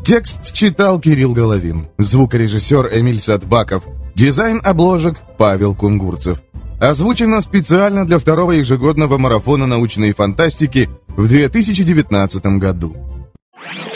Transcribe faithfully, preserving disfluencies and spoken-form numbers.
Текст читал Кирилл Головин, звукорежиссер Эмиль Садбаков, дизайн обложек Павел Кунгурцев. Озвучено специально для второго ежегодного марафона научной фантастики в две тысячи девятнадцатом году.